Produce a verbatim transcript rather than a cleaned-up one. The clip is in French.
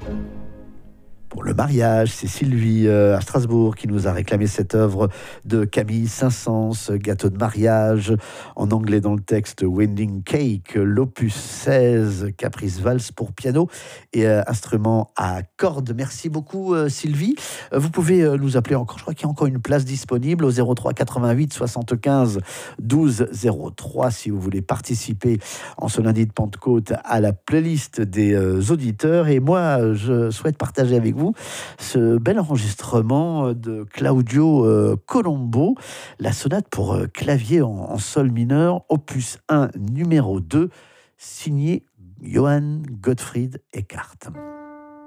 Pour le mariage, c'est Sylvie euh, à Strasbourg qui nous a réclamé cette œuvre de Camille Saint-Saëns, gâteau de mariage, en anglais dans le texte Wedding Cake, l'opus seize, Caprice Valse pour piano et euh, instrument à cordes. Merci beaucoup euh, Sylvie. Euh, vous pouvez euh, nous appeler encore, je crois qu'il y a encore une place disponible au zéro trois quatre-vingt-huit soixante-quinze douze zéro trois si vous voulez participer en ce lundi de Pentecôte à la playlist des euh, auditeurs. Et moi, je souhaite partager avec vous ce bel enregistrement de Claudio euh, Colombo, la sonate pour euh, clavier en, en sol mineur, opus un, numéro deux, signé Johann Gottfried Eckart.